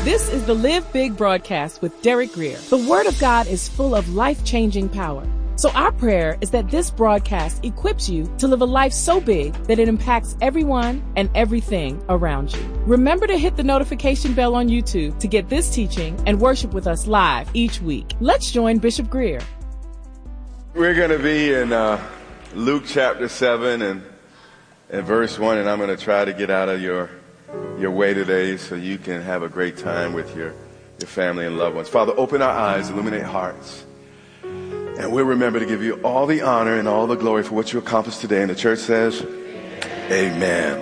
This is the Live Big broadcast with Derek Grier. The Word of God is full of life-changing power. So our prayer is that this broadcast equips you to live a life so big that it impacts everyone and everything around you. Remember to hit the notification bell on YouTube to get this teaching and worship with us live each week. Let's join Bishop Grier. We're going to be in Luke chapter 7 and verse 1, and I'm going to try to get out of your way today so you can have a great time with your family and loved ones. Father, open our eyes, illuminate hearts. And we'll remember to give you all the honor and all the glory for what you accomplished today. And the church says, Amen.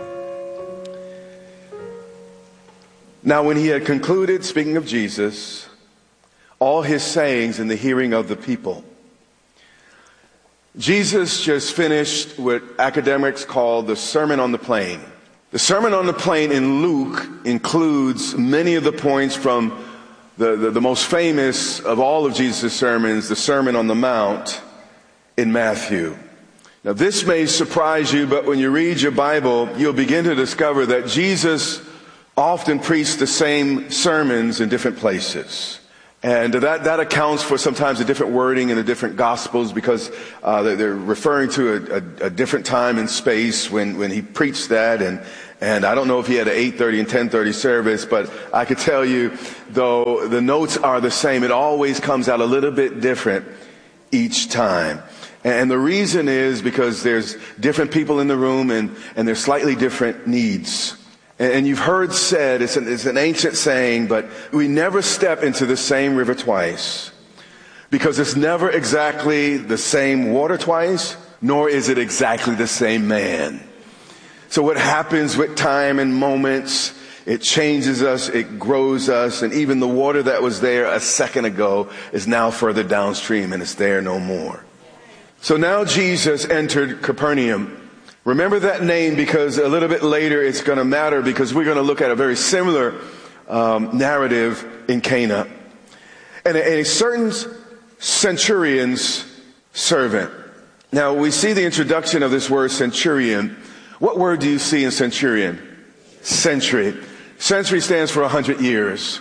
Now, when he had concluded speaking of Jesus, all his sayings in the hearing of the people, Jesus just finished what academics call the Sermon on the Plain. The Sermon on the Plain in Luke includes many of the points from the most famous of all of Jesus' sermons, the Sermon on the Mount in Matthew. Now, this may surprise you, but when you read your Bible, you'll begin to discover that Jesus often preached the same sermons in different places. And that accounts for sometimes a different wording in the different Gospels because they're referring to a different time and space when he preached that. And I don't know if he had an 8:30 and 10:30 service, but I could tell you, though the notes are the same, it always comes out a little bit different each time. And the reason is because there's different people in the room and there's slightly different needs. And you've heard said, it's an ancient saying, but we never step into the same river twice because it's never exactly the same water twice, nor is it exactly the same man. So what happens with time and moments, it changes us, it grows us, and even the water that was there a second ago is now further downstream and it's there no more. So now Jesus entered Capernaum. Remember that name because a little bit later it's going to matter because we're going to look at a very similar narrative in Cana. And a certain centurion's servant. Now we see the introduction of this word centurion. What word do you see in centurion? Century. Century stands for 100 years.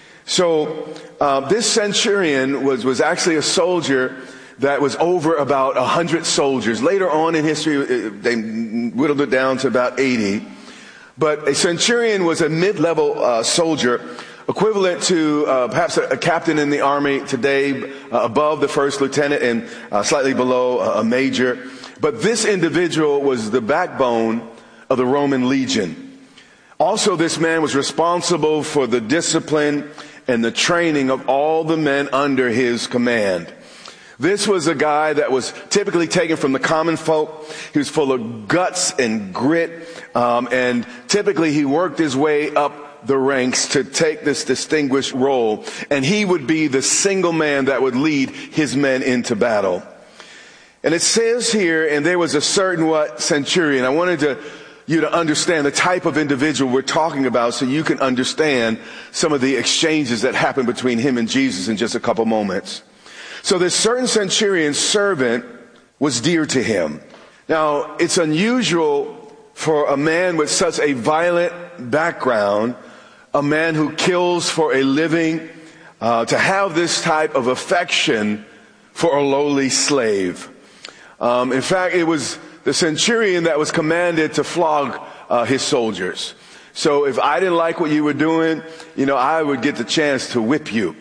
So this centurion was actually a soldier that was over about 100 soldiers. Later on in history, they whittled it down to about 80. But a centurion was a mid-level soldier, equivalent to perhaps a captain in the army today, above the first lieutenant and slightly below a major. But this individual was the backbone of the Roman legion. Also, this man was responsible for the discipline and the training of all the men under his command. This was a guy that was typically taken from the common folk. He was full of guts and grit, and typically he worked his way up the ranks to take this distinguished role, and he would be the single man that would lead his men into battle. And it says here, and there was a certain centurion. I wanted you to understand the type of individual we're talking about so you can understand some of the exchanges that happened between him and Jesus in just a couple moments. So this certain centurion's servant was dear to him. Now, it's unusual for a man with such a violent background, a man who kills for a living, to have this type of affection for a lowly slave. In fact, it was the centurion that was commanded to flog his soldiers. So if I didn't like what you were doing, I would get the chance to whip you.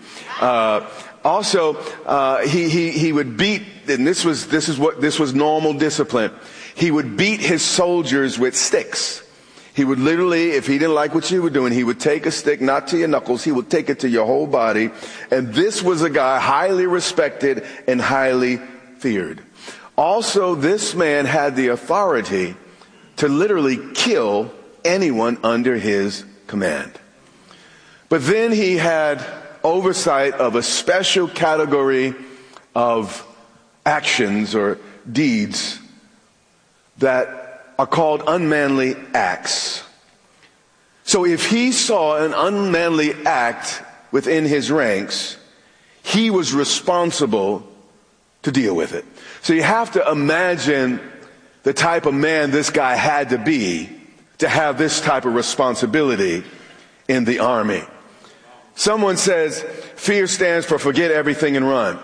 Also, he would beat, and this was normal discipline. He would beat his soldiers with sticks. He would literally, if he didn't like what you were doing, he would take a stick, not to your knuckles, he would take it to your whole body. And this was a guy highly respected and highly feared. Also, this man had the authority to literally kill anyone under his command. But then he had oversight of a special category of actions or deeds that are called unmanly acts. So if he saw an unmanly act within his ranks, he was responsible to deal with it. So you have to imagine the type of man this guy had to be to have this type of responsibility in the army. Someone says, fear stands for forget everything and run.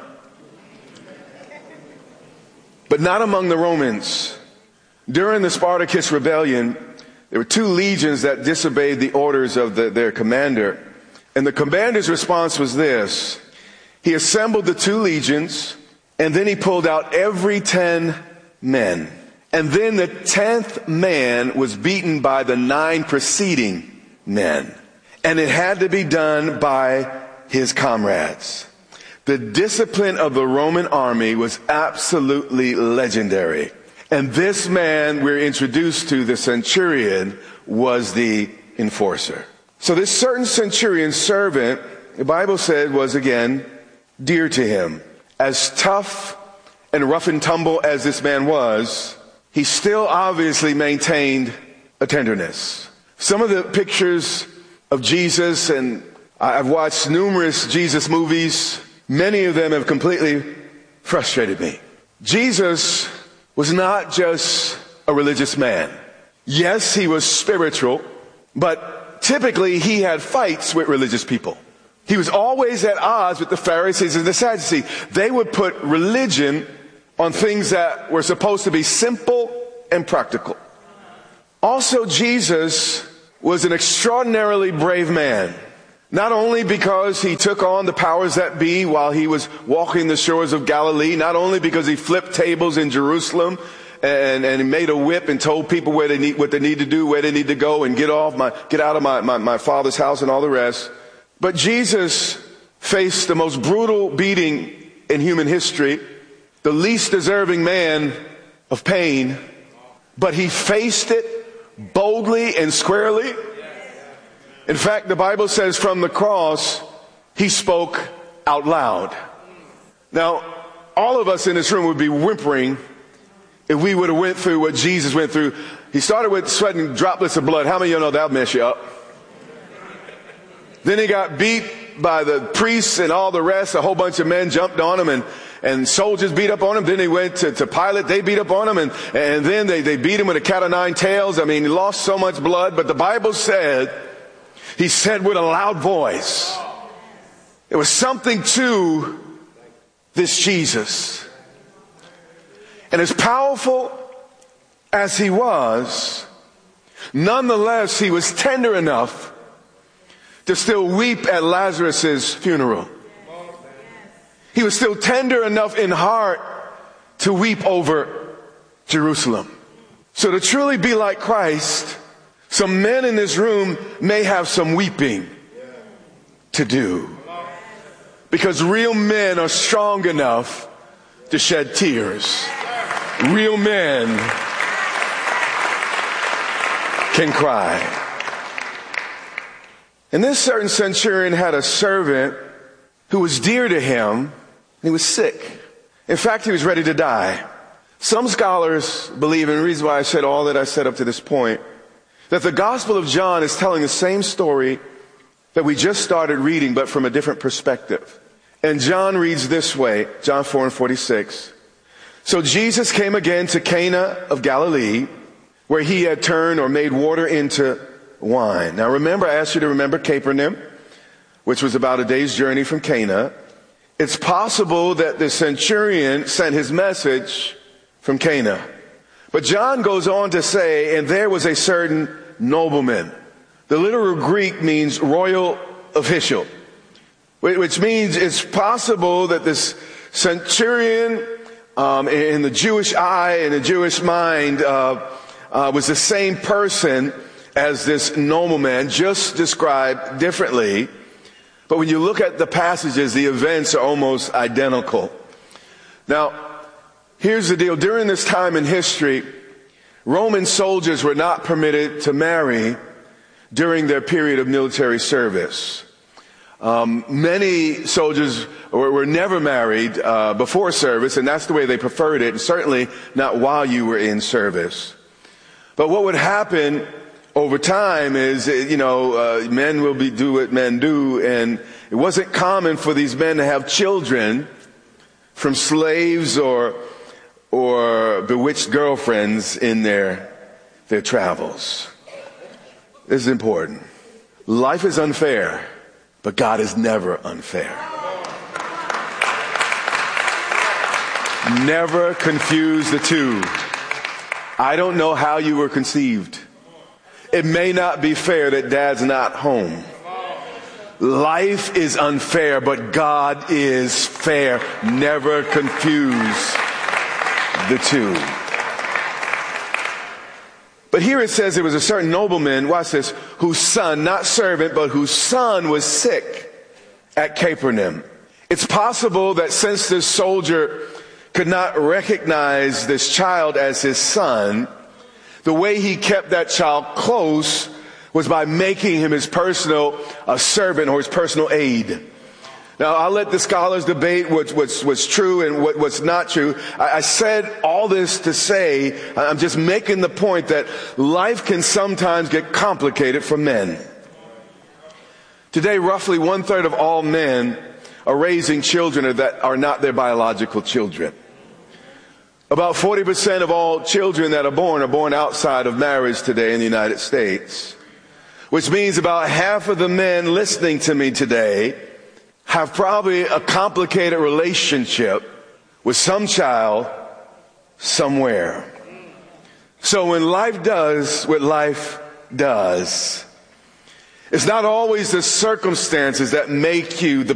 But not among the Romans. During the Spartacus rebellion, there were 2 legions that disobeyed the orders of their commander. And the commander's response was this. He assembled the 2 legions, and then he pulled out every 10 men. And then the 10th man was beaten by the 9 preceding men. And it had to be done by his comrades. The discipline of the Roman army was absolutely legendary. And this man we're introduced to, the centurion, was the enforcer. So this certain centurion servant, the Bible said, was again dear to him. As tough and rough and tumble as this man was, he still obviously maintained a tenderness. Some of the pictures of Jesus, and I've watched numerous Jesus movies, many of them have completely frustrated me. Jesus was not just a religious man. Yes, he was spiritual, but typically he had fights with religious people. He was always at odds with the Pharisees and the Sadducees. They would put religion on things that were supposed to be simple and practical. Also, Jesus was an extraordinarily brave man. Not only because he took on the powers that be while he was walking the shores of Galilee, not only because he flipped tables in Jerusalem and he made a whip and told people what they need to do, where they need to go and get out of my Father's house and all the rest. But Jesus faced the most brutal beating in human history, the least deserving man of pain, but he faced it boldly and squarely. In fact, the Bible says from the cross, he spoke out loud. Now, all of us in this room would be whimpering if we would have went through what Jesus went through. He started with sweating droplets of blood. How many of you know that'll mess you up? Then he got beat by the priests and all the rest. A whole bunch of men jumped on him and soldiers beat up on him. Then he went to Pilate. They beat up on him. And then they beat him with a cat o' nine tails. I mean, he lost so much blood. But the Bible said, he said with a loud voice, there was something to this Jesus. And as powerful as he was, nonetheless, he was tender enough to still weep at Lazarus' funeral. He was still tender enough in heart to weep over Jerusalem. So to truly be like Christ, some men in this room may have some weeping to do. Because real men are strong enough to shed tears. Real men can cry. And this certain centurion had a servant who was dear to him, and he was sick. In fact, he was ready to die. Some scholars believe, and the reason why I said all that I said up to this point, that the Gospel of John is telling the same story that we just started reading, but from a different perspective. And John reads this way, John 4:46. So Jesus came again to Cana of Galilee, where he had turned or made water into wine. Now remember, I asked you to remember Capernaum, which was about a day's journey from Cana. It's possible that the centurion sent his message from Cana. But John goes on to say, and there was a certain nobleman. The literal Greek means royal official, which means it's possible that this centurion, in the Jewish eye and the Jewish mind, was the same person as this nobleman, just described differently. But when you look at the passages, the events are almost identical. Now, here's the deal. During this time in history, Roman soldiers were not permitted to marry during their period of military service. Many soldiers were never married before service, and that's the way they preferred it, and certainly not while you were in service. But what would happen over time is, men will do what men do, and it wasn't common for these men to have children from slaves or bewitched girlfriends in their travels. This is important. Life is unfair, but God is never unfair. Never confuse the two. I don't know how you were conceived. It may not be fair that dad's not home. Life is unfair, but God is fair. Never confuse the two. But here it says there was a certain nobleman, watch this, whose son, not servant, but whose son was sick at Capernaum. It's possible that since this soldier could not recognize this child as his son, the way he kept that child close was by making him his personal servant or his personal aide. Now, I'll let the scholars debate what's true and what's not true. I said all this to say, I'm just making the point that life can sometimes get complicated for men. Today, roughly 1/3 of all men are raising children that are not their biological children. About 40% of all children that are born outside of marriage today in the United States, which means about half of the men listening to me today have probably a complicated relationship with some child somewhere. So when life does what life does, it's not always the circumstances that make you the